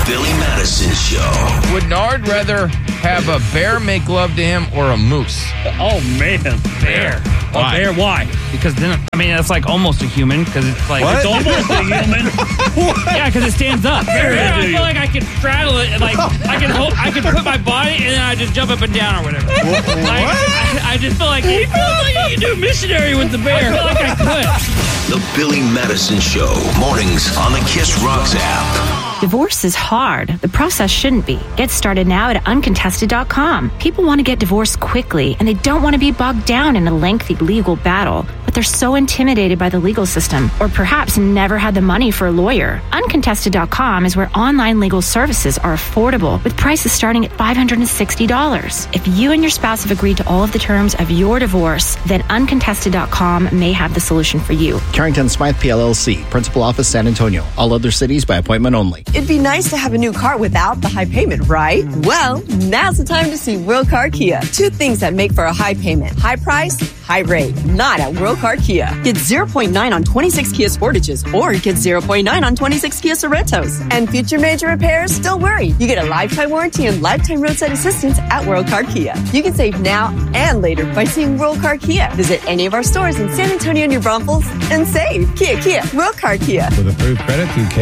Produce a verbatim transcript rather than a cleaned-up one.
Billy Madison Show. Would Nard rather have a bear make love to him or a moose? Oh, man. Bear. Why? A bear, why? Because then, I mean, that's like almost a human because it's like. What? It's almost a human. Yeah, because it stands up. Bear, Bear, I do you? feel like I can straddle it and like I can hold, I can put my body and then I just jump up and down or whatever. Like, I, I just feel like he feels like you can do missionary with the bear. I feel like I could. The Billy Madison Show. Mornings on the Kiss Rocks app. Divorce is hard. The process shouldn't be. Get started now at uncontested dot com. People want to get divorced quickly, and they don't want to be bogged down in a lengthy legal battle. But they're so intimidated by the legal system, or perhaps never had the money for a lawyer. uncontested dot com is where online legal services are affordable, with prices starting at five hundred sixty dollars. If you and your spouse have agreed to all of the terms of your divorce, then uncontested dot com may have the solution for you. Carrington Smythe P L L C, Principal Office, San Antonio. All other cities by appointment only. It'd be nice to have a new car without the high payment, right? Well, now's the time to see World Car Kia. Two things that make for a high payment. High price, high rate. Not at World Car Kia. Get zero point nine on twenty-six Kia Sportages or get zero point nine on twenty-six Kia Sorrentos. And future major repairs? Don't worry. You get a lifetime warranty and lifetime roadside assistance at World Car Kia. You can save now and later by seeing World Car Kia. Visit any of our stores in San Antonio, New Braunfels and save. Kia, Kia, World Car Kia. With approved credit through K